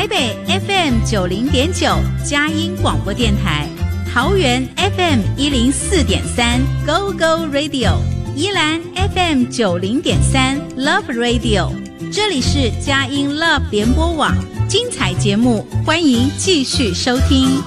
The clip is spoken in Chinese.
台北 FM90.9 佳音广播电台，桃园 FM104.3 Go Go Radio， 宜兰 FM90.3 Love Radio， 这里是佳音 Love 联播网，精彩节目欢迎继续收听。